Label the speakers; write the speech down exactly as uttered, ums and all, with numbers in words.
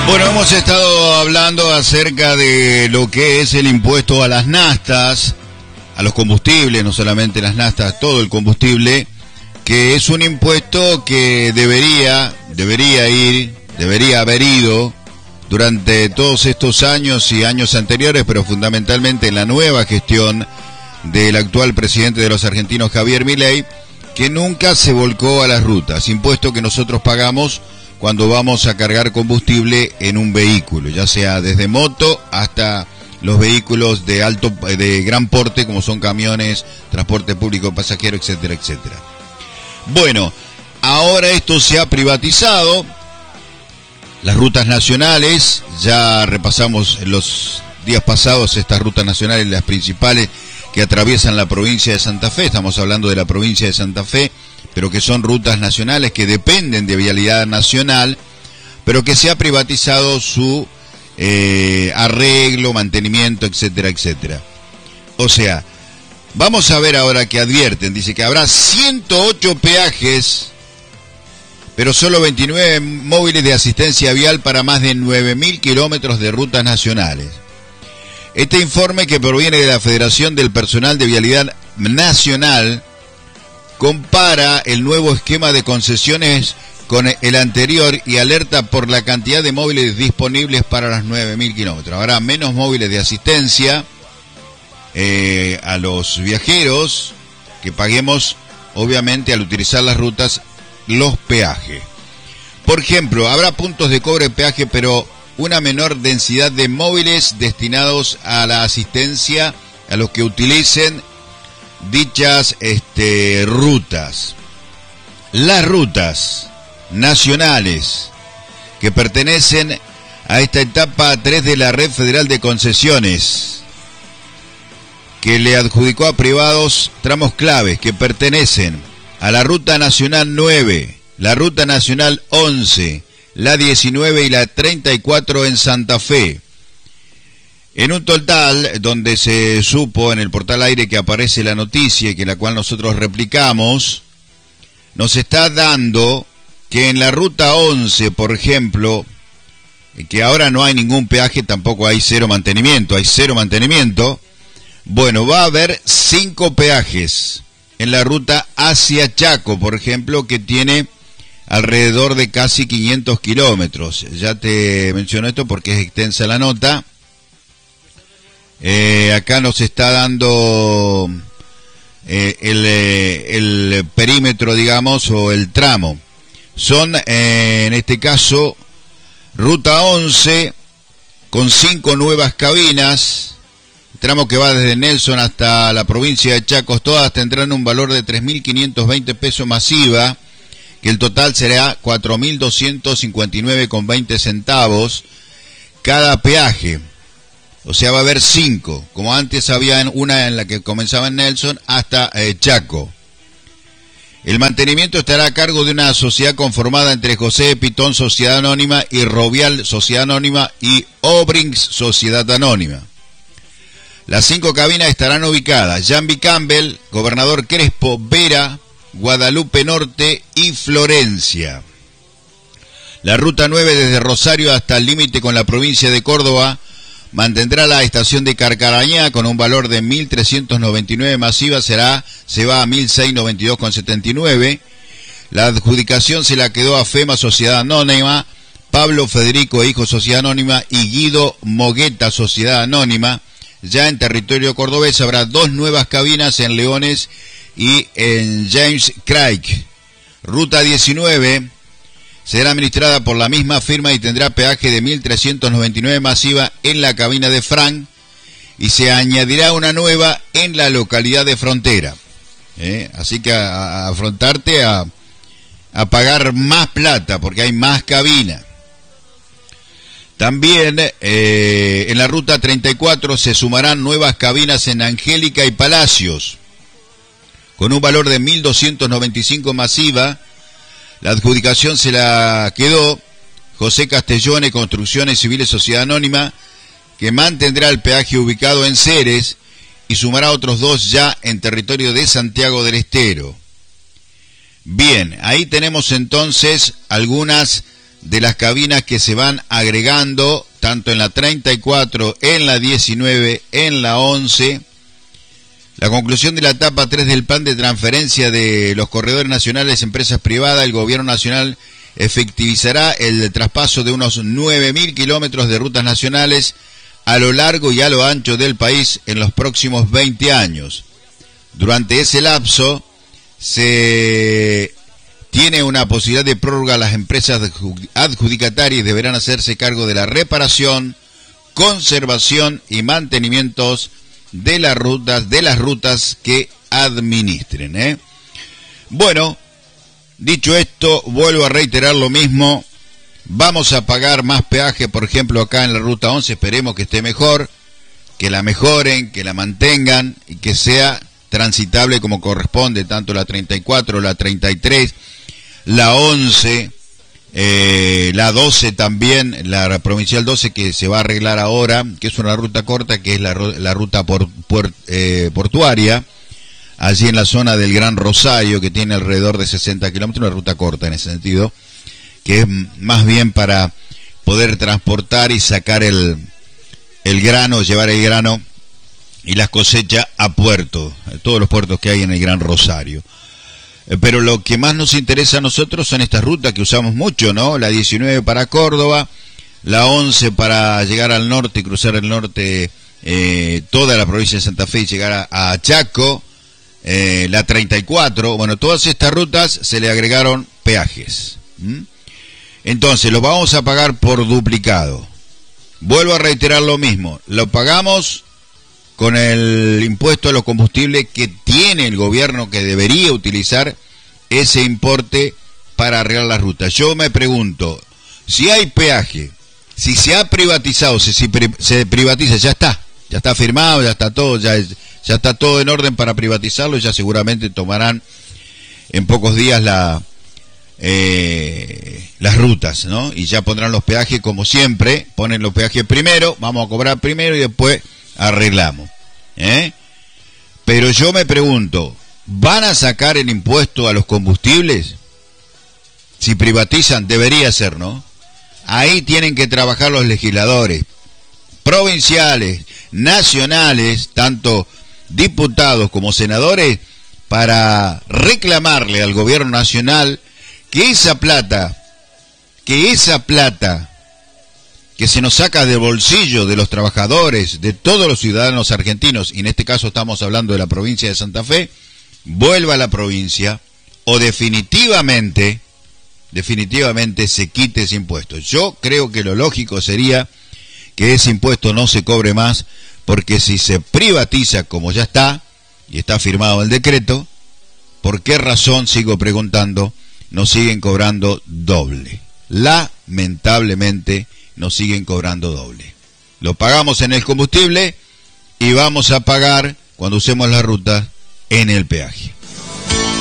Speaker 1: Bueno, hemos estado hablando acerca de lo que es el impuesto a las naftas, a los combustibles, no solamente las naftas, todo el combustible, que es un impuesto que debería, debería ir, debería haber ido durante todos estos años y años anteriores, pero fundamentalmente en la nueva gestión del actual presidente de los argentinos, Javier Milei, que nunca se volcó a las rutas, impuesto que nosotros pagamos cuando vamos a cargar combustible en un vehículo, ya sea desde moto hasta los vehículos de alto, de gran porte, como son camiones, transporte público pasajero, etcétera, etcétera. Bueno, ahora esto se ha privatizado, las rutas nacionales, ya repasamos en los días pasados estas rutas nacionales, las principales que atraviesan la provincia de Santa Fe, estamos hablando de la provincia de Santa Fe, pero que son rutas nacionales que dependen de vialidad nacional, pero que se ha privatizado su eh, arreglo, mantenimiento, etcétera, etcétera. O sea, vamos a ver ahora que advierten, dice que habrá ciento ocho peajes, pero solo veintinueve móviles de asistencia vial para más de nueve mil kilómetros de rutas nacionales. Este informe, que proviene de la Federación del Personal de Vialidad Nacional, compara el nuevo esquema de concesiones con el anterior y alerta por la cantidad de móviles disponibles para los nueve mil kilómetros. Habrá menos móviles de asistencia eh, a los viajeros que paguemos, obviamente, al utilizar las rutas, los peajes. Por ejemplo, habrá puntos de cobre de peaje, pero una menor densidad de móviles destinados a la asistencia a los que utilicen dichas este, rutas. Las rutas nacionales que pertenecen a esta etapa tres de la Red Federal de Concesiones, que le adjudicó a privados tramos claves que pertenecen a la Ruta Nacional nueve, la Ruta Nacional once, la diecinueve y la treinta y cuatro en Santa Fe. En un total, donde se supo en el portal Aire que aparece la noticia, que la cual nosotros replicamos, nos está dando que en la Ruta once, por ejemplo, que ahora no hay ningún peaje, tampoco hay cero mantenimiento, hay cero mantenimiento, bueno, va a haber cinco peajes en la ruta hacia Chaco, por ejemplo, que tiene alrededor de casi quinientos kilómetros. Ya te menciono esto porque es extensa la nota. Eh, acá nos está dando eh, el, eh, el perímetro, digamos, o el tramo. Son, eh, en este caso, Ruta once, con cinco nuevas cabinas, tramo que va desde Nelson hasta la provincia de Chacos. Todas tendrán un valor de tres mil quinientos veinte pesos masiva, que el total será cuatro mil doscientos cincuenta y nueve con veinte centavos cada peaje. O sea, va a haber cinco, como antes había una en la que comenzaba en Nelson hasta eh, Chaco. El mantenimiento estará a cargo de una sociedad conformada entre José Pitón Sociedad Anónima y Rovial Sociedad Anónima y Obrings Sociedad Anónima. Las cinco cabinas estarán ubicadas: Jambi Campbell, Gobernador Crespo, Vera, Guadalupe Norte y Florencia. La Ruta nueve, desde Rosario hasta el límite con la provincia de Córdoba, mantendrá la estación de Carcarañá con un valor de mil trescientos noventa y nueve masiva, será, se va a mil seiscientos noventa y dos con setenta y nueve. La adjudicación se la quedó a FEMA Sociedad Anónima, Pablo Federico e Hijo Sociedad Anónima y Guido Mogueta Sociedad Anónima. Ya en territorio cordobés habrá dos nuevas cabinas en Leones y en James Craig. Ruta diecinueve será administrada por la misma firma y tendrá peaje de mil trescientos noventa y nueve masiva en la cabina de Frank, y se añadirá una nueva en la localidad de Frontera. ¿Eh? Así que a, a afrontarte a, a pagar más plata porque hay más cabina. También eh, en la Ruta treinta y cuatro se sumarán nuevas cabinas en Angélica y Palacios, con un valor de mil doscientos noventa y cinco masiva. La adjudicación se la quedó José Castellone Construcciones Civiles Sociedad Anónima, que mantendrá el peaje ubicado en Ceres y sumará otros dos ya en territorio de Santiago del Estero. Bien, ahí tenemos entonces algunas de las cabinas que se van agregando, tanto en la treinta y cuatro, en la diecinueve, en la once. La conclusión de la etapa tres del plan de transferencia de los corredores nacionales a empresas privadas, el gobierno nacional efectivizará el traspaso de unos nueve mil kilómetros de rutas nacionales a lo largo y a lo ancho del país en los próximos veinte años. Durante ese lapso se tiene una posibilidad de prórroga. Las empresas adjudicatarias deberán hacerse cargo de la reparación, conservación y mantenimientos de las rutas, de las rutas que administren, ¿eh? Bueno, dicho esto, vuelvo a reiterar lo mismo. Vamos a pagar más peaje, por ejemplo, acá en la ruta once, esperemos que esté mejor, que la mejoren, que la mantengan y que sea transitable como corresponde, tanto la treinta y cuatro, la treinta y tres, la once, eh, la doce también, la provincial doce que se va a arreglar ahora, que es una ruta corta, que es la, la ruta por, por, eh, portuaria, allí en la zona del Gran Rosario, que tiene alrededor de sesenta kilómetros, una ruta corta en ese sentido, que es más bien para poder transportar y sacar el, el grano, llevar el grano y las cosechas a puerto, a todos los puertos que hay en el Gran Rosario. Pero lo que más nos interesa a nosotros son estas rutas que usamos mucho, ¿no? La diecinueve para Córdoba, la once para llegar al norte y cruzar el norte, eh, toda la provincia de Santa Fe y llegar a, a Chaco, eh, la treinta y cuatro, bueno, todas estas rutas se le agregaron peajes. ¿Mm? Entonces, lo vamos a pagar por duplicado. Vuelvo a reiterar lo mismo, lo pagamos con el impuesto a los combustibles que tiene el gobierno, que debería utilizar ese importe para arreglar las rutas. Yo me pregunto, si hay peaje, si se ha privatizado, si se privatiza, ya está, ya está firmado, ya está todo, ya, ya está todo en orden para privatizarlo, ya seguramente tomarán en pocos días la, eh, las rutas, ¿no? Y ya pondrán los peajes como siempre, ponen los peajes primero, vamos a cobrar primero y después arreglamos, ¿eh? Pero yo me pregunto, ¿van a sacar el impuesto a los combustibles? Si privatizan, debería ser, ¿no? Ahí tienen que trabajar los legisladores provinciales, nacionales, tanto diputados como senadores, para reclamarle al gobierno nacional que esa plata, que esa plata que se nos saca del bolsillo de los trabajadores, de todos los ciudadanos argentinos, y en este caso estamos hablando de la provincia de Santa Fe, vuelva a la provincia, o definitivamente, definitivamente se quite ese impuesto. Yo creo que lo lógico sería que ese impuesto no se cobre más, porque si se privatiza como ya está, y está firmado el decreto, ¿por qué razón, sigo preguntando, nos siguen cobrando doble? Lamentablemente, nos siguen cobrando doble. Lo pagamos en el combustible y vamos a pagar, cuando usemos la ruta, en el peaje.